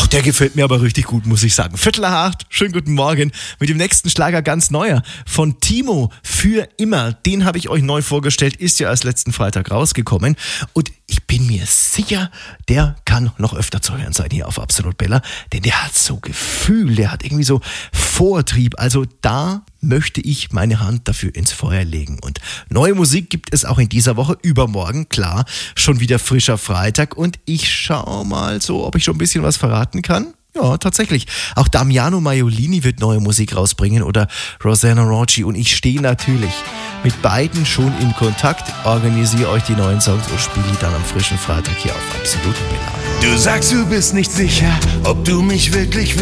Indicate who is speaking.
Speaker 1: der gefällt mir aber richtig gut, muss ich sagen. 7:45, schönen guten Morgen mit dem nächsten Schlager, ganz neuer von Timo, Für immer. Den habe ich euch neu vorgestellt, ist ja erst letzten Freitag rausgekommen und ich bin mir sicher, der kann noch öfter zu hören sein hier auf Absolut Bella, denn der hat so Gefühl, der hat irgendwie so Vortrieb, also da möchte ich meine Hand dafür ins Feuer legen. Und neue Musik gibt es auch in dieser Woche, übermorgen, klar, schon wieder frischer Freitag und ich schaue mal so, ob ich schon ein bisschen was verraten kann. Ja, tatsächlich. Auch Damiano Maiolini wird neue Musik rausbringen oder Rosanna Rocci und ich stehe natürlich mit beiden schon in Kontakt, organisiere euch die neuen Songs und spiele die dann am frischen Freitag hier auf Absolut Bella.
Speaker 2: Du sagst, du bist nicht sicher, ob du mich wirklich